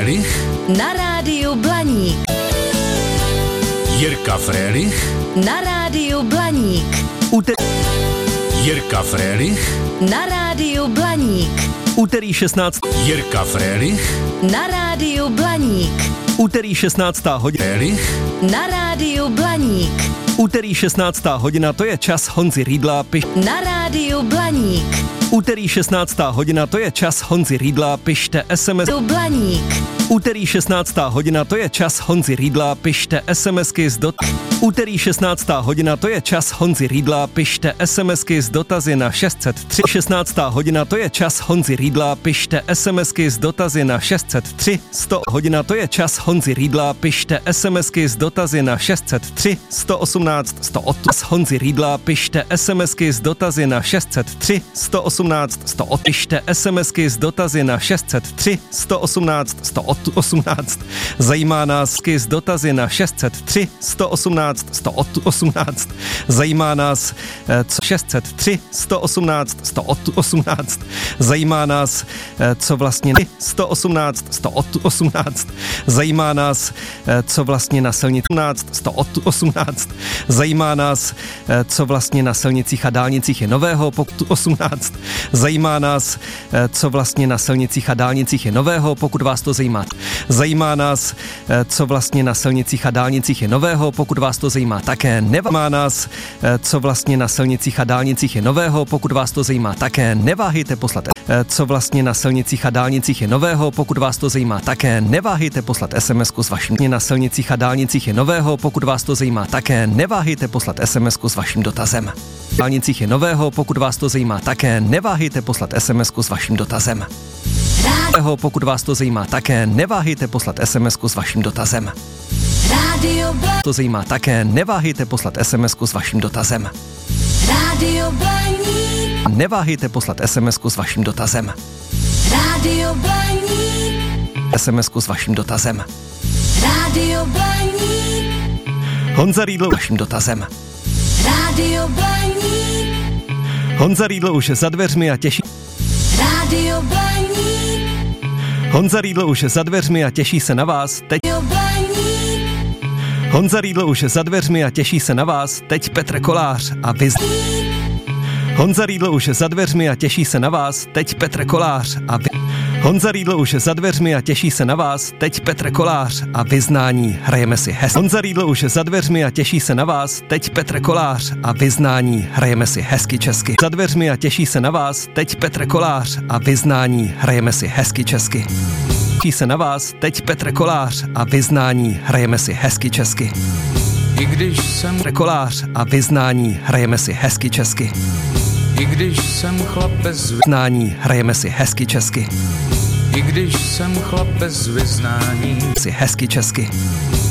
Na rádiu Blaník. Jirka Frélich Na rádiu Blaník. Jirka Frélich Na rádiu Blaník. Úterý 16. Jirka Frélich Na rádiu Blaník. Úterý 16. hodina. Frélich Na rádiu Blaník. Úterý 16. hodina, to je čas Honzy Riedla. Na rádiu Blaník. Úterý 16. hodina, to je čas Honzy Riedla. Pište SMS. Blaník. Úterý 16. hodina, to je čas Honzy Riedla. Pište SMSky z Úterý 16. hodina, to je čas Honzy Riedla. Pište SMSky z dotazy na 603. 16. hodina, to je čas Honzy Riedla. Pište SMSky z dotazy na 603. 100 hodina, to je čas Honzy Riedla. Pište SMSky z dotazy na 603 118 108. Honzy Riedla. Pište SMSky z dotazy na 603 118 108. Pište SMSky z dotazy na 603 118 118. Zajímá nás z dotazy na 603 118 118. Zajímá nás 603 118 118. Zajímá nás, co vlastně 118 118. Zajímá nás, co vlastně na silnici 118. Zajímá nás, co vlastně na silnicích a dálnicích je nového, pokud 18. Zajímá nás, co vlastně na silnicích a dálnicích je nového, pokud vás to zajímá. Zajímá nás, co vlastně na silnicích a dálnicích je nového, pokud vás to zajímá také. Neváhejte nás, co vlastně na silnicích a dálnicích je nového, pokud vás to zajímá také. Neváhejte poslat. Co vlastně na silnicích a dálnicích je nového, pokud vás to zajímá také. Neváhejte poslat SMS-ku s vaším na silnicích a dálnicích je nového, pokud vás to zajímá také. Neváhejte poslat SMS-ku s vaším dotazem. V dálnicích je nového, pokud vás to zajímá také. Neváhejte poslat SMS-ku s vaším dotazem. Pokud vás to zajímá také, neváhejte poslat SMS-ku s vaším dotazem. Rádio Blaník. To zajímá také, neváhejte poslat SMS-ku s vaším dotazem. Rádio Blaník. Neváhejte poslat SMS-ku s vaším dotazem. Rádio Blaník. SMS-ku s vaším dotazem. Rádio Blaník. Honza Riedl vaším dotazem. Rádio Blaník. Honza Riedl už za dveřmi a těší. Rádio Blaník. Honza Riedl už za dveřmi a těší se na vás. Teď Rádio Blaník. Honza Riedl už za dveřmi a těší se na vás. Teď Petr Kolář a vy. Honza Riedl už za dveřmi a těší se na vás. Teď Petr Kolář a vy. Honza Riedl už za dveřmi a těší se na vás. Teď Petr Kolář a vyznání. Hrajeme si hezky. Honza Riedl už za dveřmi a těší se na vás. Teď Petr Kolář a vyznání. Hrajeme si hezky česky. Za dveřmi a těší se na vás. Teď Petr Kolář a vyznání. Hrajeme si hezky česky. Těší se na vás. Teď Petr Kolář a vyznání. Hrajeme si hezky česky. I když jsem Petr Kolář a vyznání. Hrajeme si hezky česky. I když jsem chlap bez Vyznání. Hrajeme si hezky česky. I když jsem chlap bez vyznání. Si hezky česky.